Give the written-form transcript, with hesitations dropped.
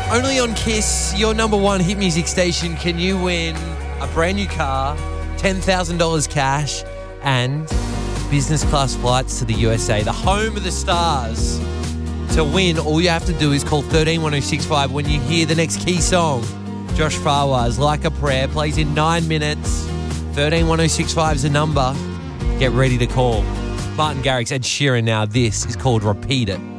Only on Kiss, your number one hit music station, can you win a brand new car, $10,000 cash, and business class flights to the USA, the home of the stars. To win, all you have to do is call 131065 when you hear the next key song. Josh Fawaz, Like a Prayer, plays in 9 minutes. 131065 is the number. Get ready to call. Martin Garrix, Ed Sheeran now. This is called Repeat It.